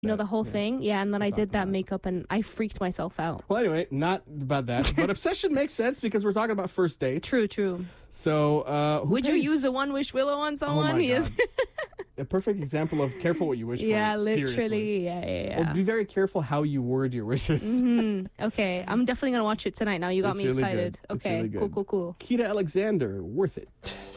You know, the whole thing? Yeah, and then I did that makeup and I freaked myself out. Well, anyway, not about that. But obsession makes sense because we're talking about first dates. True. So, would you use a one wish willow on someone? Oh my God. A perfect example of careful what you wish for. Yeah, literally. Seriously. Yeah. Well, be very careful how you word your wishes. Okay, I'm definitely going to watch it tonight now. You got me really excited. good. It's Okay, really good. cool. Keita Alexander, worth it.